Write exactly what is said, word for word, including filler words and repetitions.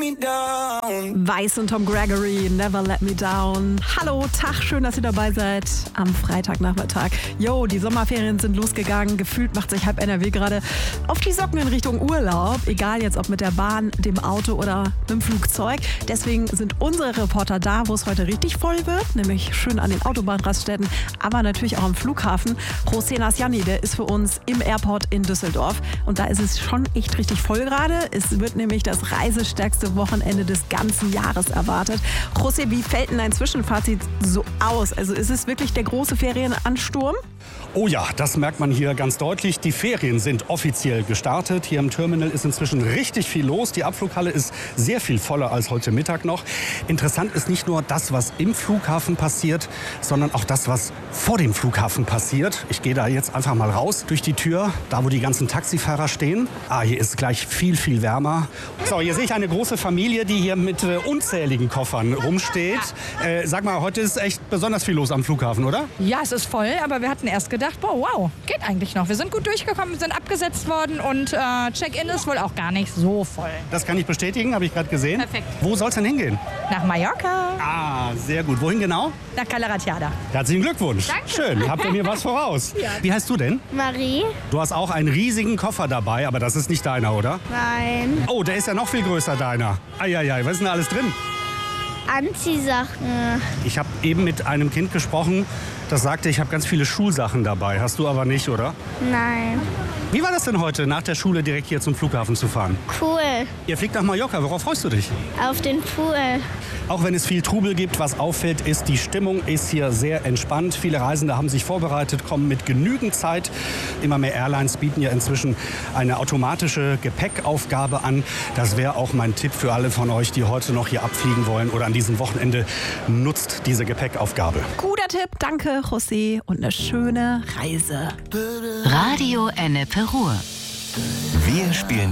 me down. Weiß und Tom Gregory, Never Let Me Down. Hallo, Tag, schön, dass ihr dabei seid am Freitagnachmittag. Yo, die Sommerferien sind losgegangen. Gefühlt macht sich halb N R W gerade auf die Socken in Richtung Urlaub. Egal jetzt ob mit der Bahn, dem Auto oder dem Flugzeug. Deswegen sind unsere Reporter da, wo es heute richtig voll wird. Nämlich schön an den Autobahnraststätten, aber natürlich auch am Flughafen. José Nasciani, der ist für uns im Airport in Düsseldorf. Und da ist es schon echt richtig voll gerade. Es wird nämlich das reisestärkste Wochenende des ganzen Jahres erwartet. José, wie fällt denn dein Zwischenfazit so aus? Also ist es wirklich der große Ferienansturm? Oh ja, das merkt man hier ganz deutlich. Die Ferien sind offiziell gestartet. Hier im Terminal ist inzwischen richtig viel los. Die Abflughalle ist sehr viel voller als heute Mittag noch. Interessant ist nicht nur das, was im Flughafen passiert, sondern auch das, was vor dem Flughafen passiert. Ich gehe da jetzt einfach mal raus durch die Tür, da wo die ganzen Taxifahrer stehen. Ah, hier ist gleich viel, viel wärmer. So, hier sehe ich eine große Familie, die hier mit äh, unzähligen Koffern rumsteht. Äh, sag mal, heute ist echt besonders viel los am Flughafen, oder? Ja, es ist voll, aber wir hatten erst gedacht, boah, wow, geht eigentlich noch. Wir sind gut durchgekommen, sind abgesetzt worden und äh, Check-in ist wohl auch gar nicht so voll. Das kann ich bestätigen, habe ich gerade gesehen. Perfekt. Wo soll es denn hingehen? Nach Mallorca, Ah, sehr gut. Wohin genau? nach Calaratiada. Herzlichen Glückwunsch. Danke. Schön, habt ihr mir was voraus. Ja. Wie heißt du denn? Marie? Du hast auch einen riesigen Koffer dabei, aber das ist nicht deiner, oder? Nein. Oh, der ist ja noch viel größer, deiner. Eieiei, was ist denn da alles drin? Anziehsachen. Ich habe eben mit einem Kind gesprochen, das sagte, ich habe ganz viele Schulsachen dabei. Hast du aber nicht, oder? Nein. Wie war das denn heute, nach der Schule direkt hier zum Flughafen zu fahren? Cool. Ihr fliegt nach Mallorca, worauf freust du dich? Auf den Pool. Auch wenn es viel Trubel gibt, was auffällt, ist, die Stimmung ist hier sehr entspannt. Viele Reisende haben sich vorbereitet, kommen mit genügend Zeit. Immer mehr Airlines bieten ja inzwischen eine automatische Gepäckaufgabe an. Das wäre auch mein Tipp für alle von euch, die heute noch hier abfliegen wollen oder an diesem Wochenende. Nutzt diese Gepäckaufgabe. Guter Tipp, danke José und eine schöne Reise. Radio Ennepe Ruhr. Wir spielen